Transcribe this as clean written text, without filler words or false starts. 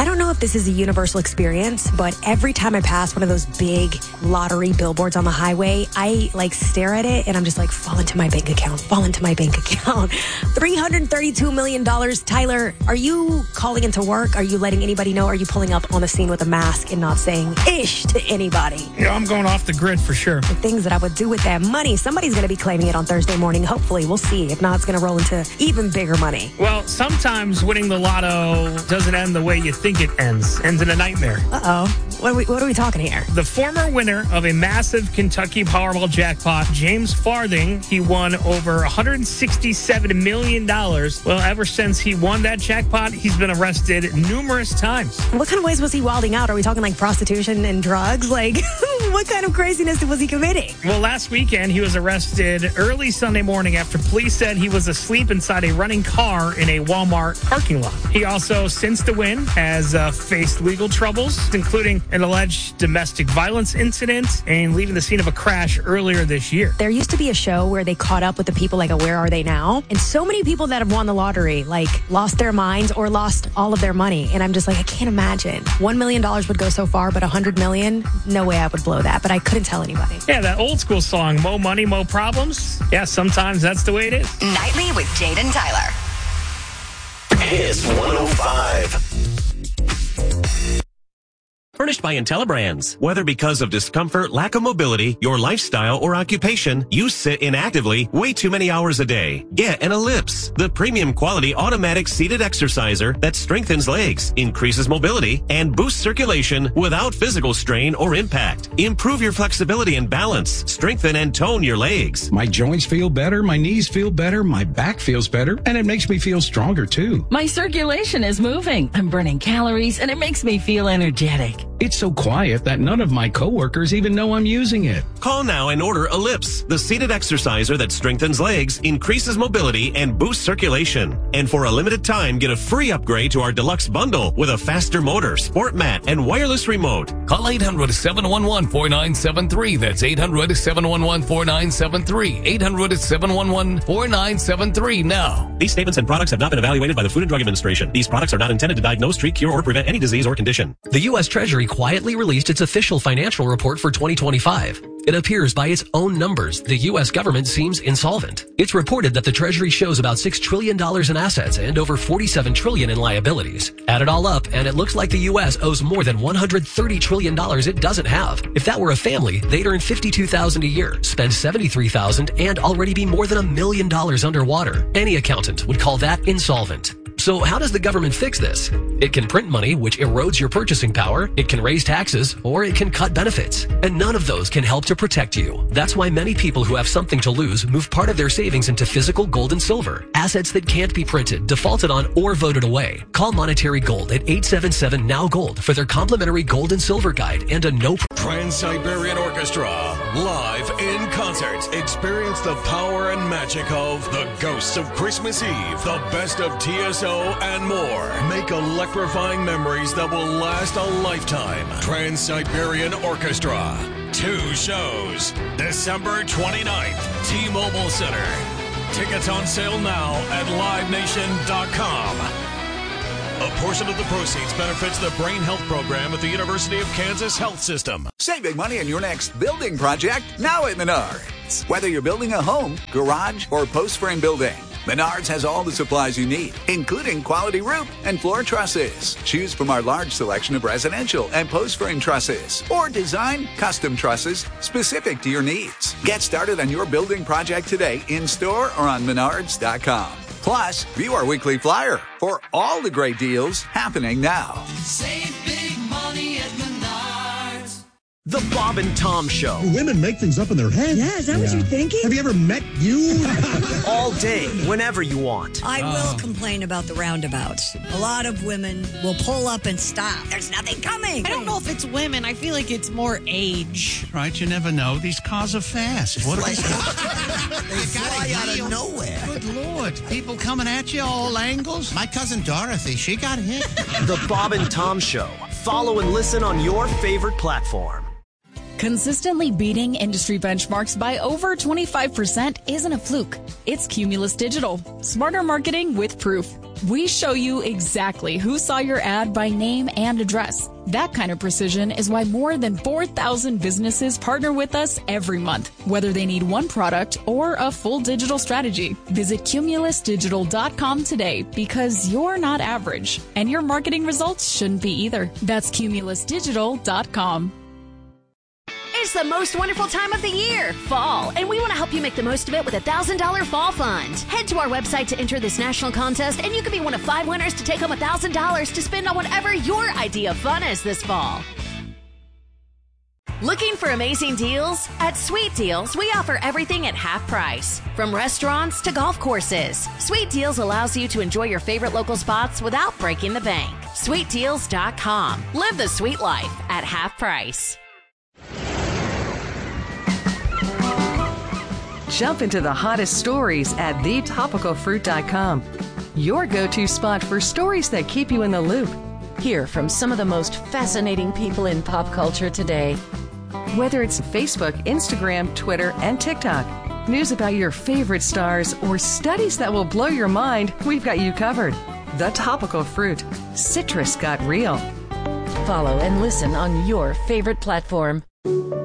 I don't know if this is a universal experience, but every time I pass one of those big lottery billboards on the highway, I stare at it and I'm just like, fall into my bank account, fall into my bank account. $332 million. Tyler, are you calling into work? Are you letting anybody know? Are you pulling up on the scene with a mask and not saying ish to anybody? Yeah, I'm going off the grid for sure. The things that I would do with that money, somebody's going to be claiming it on Thursday morning. Hopefully, we'll see. If not, it's going to roll into even bigger money. Well, sometimes winning the lotto doesn't end the way you think it ends. Ends in a nightmare. Uh-oh. What are we talking here? The former winner of a massive Kentucky Powerball jackpot, James Farthing, he won over $167 million. Well, ever since he won that jackpot, he's been arrested numerous times. What kind of ways was he wilding out? Are we talking prostitution and drugs? What kind of craziness was he committing? Well, last weekend, he was arrested early Sunday morning after police said he was asleep inside a running car in a Walmart parking lot. He also, since the win, has faced legal troubles, including an alleged domestic violence incident and leaving the scene of a crash earlier this year. There used to be a show where they caught up with the people, Where Are They Now? And so many people that have won the lottery, lost their minds or lost all of their money. And I'm just I can't imagine. $1 million would go so far, but $100 million, no way I would blow that. But I couldn't tell anybody. Yeah, that old school song, Mo Money, Mo Problems. Yeah, sometimes that's the way it is. Nightly with Jade and Tyler. Kiss 105. Furnished by IntelliBrands. Whether because of discomfort, lack of mobility, your lifestyle, or occupation, you sit inactively way too many hours a day. Get an Ellipse, the premium quality automatic seated exerciser that strengthens legs, increases mobility, and boosts circulation without physical strain or impact. Improve your flexibility and balance. Strengthen and tone your legs. My joints feel better, my knees feel better, my back feels better, and it makes me feel stronger too. My circulation is moving. I'm burning calories, and it makes me feel energetic. It's so quiet that none of my coworkers even know I'm using it. Call now and order Ellipse, the seated exerciser that strengthens legs, increases mobility, and boosts circulation. And for a limited time, get a free upgrade to our deluxe bundle with a faster motor, sport mat, and wireless remote. Call 800-711-4973. That's 800-711-4973. 800-711-4973 now. These statements and products have not been evaluated by the Food and Drug Administration. These products are not intended to diagnose, treat, cure, or prevent any disease or condition. The U.S. Treasury quietly released its official financial report for 2025. It appears by its own numbers, the U.S. government seems insolvent. It's reported that the Treasury shows about $6 trillion in assets and over $47 trillion in liabilities. Add it all up, and it looks like the U.S. owes more than $130 trillion it doesn't have. If that were a family, they'd earn $52,000 a year, spend $73,000, and already be more than $1 million underwater. Any accountant would call that insolvent. So how does the government fix this? It can print money, which erodes your purchasing power. It can raise taxes, or it can cut benefits. And none of those can help to protect you. That's why many people who have something to lose move part of their savings into physical gold and silver, assets that can't be printed, defaulted on, or voted away. Call Monetary Gold at 877-NOW-GOLD for their complimentary gold and silver guide and a no... Trans-Siberian Orchestra, live in concert. Experience the power and magic of The Ghosts of Christmas Eve, the best of TSO, and more. Make electrifying memories that will last a lifetime. Trans-Siberian Orchestra. 2 shows. December 29th, T-Mobile Center. Tickets on sale now at livenation.com. A portion of the proceeds benefits the Brain Health Program at the University of Kansas Health System. Save big money on your next building project now at Menards. Whether you're building a home, garage, or post-frame building, Menards has all the supplies you need, including quality roof and floor trusses. Choose from our large selection of residential and post-frame trusses, or design custom trusses specific to your needs. Get started on your building project today in-store or on Menards.com. Plus, view our weekly flyer for all the great deals happening now. Save big money at Menards. The Bob and Tom Show. Women make things up in their heads. Yeah, is that what you're thinking? Have you ever met you? All day, whenever you want. I will complain about the roundabouts. A lot of women will pull up and stop. There's nothing coming. I don't know if it's women. I feel like it's more age. Right, you never know. These cars are fast. What they fly out of nowhere. Good Lord. People coming at you all angles. My cousin Dorothy, she got hit. The Bob and Tom Show. Follow and listen on your favorite platform. Consistently beating industry benchmarks by over 25% isn't a fluke. It's Cumulus Digital. Smarter marketing with proof. We show you exactly who saw your ad by name and address. That kind of precision is why more than 4,000 businesses partner with us every month, whether they need one product or a full digital strategy. Visit CumulusDigital.com today because you're not average, and your marketing results shouldn't be either. That's CumulusDigital.com. It's the most wonderful time of the year, fall, and we want to help you make the most of it with a $1,000 fall fund. Head to our website to enter this national contest, and you could be one of 5 winners to take home $1,000 to spend on whatever your idea of fun is this fall. Looking for amazing deals? At Sweet Deals, we offer everything at half price, from restaurants to golf courses. Sweet Deals allows you to enjoy your favorite local spots without breaking the bank. SweetDeals.com. Live the sweet life at half price. Jump into the hottest stories at thetopicalfruit.com. Your go-to spot for stories that keep you in the loop. Hear from some of the most fascinating people in pop culture today. Whether it's Facebook, Instagram, Twitter, and TikTok, news about your favorite stars, or studies that will blow your mind, we've got you covered. The Topical Fruit. Citrus got real. Follow and listen on your favorite platform.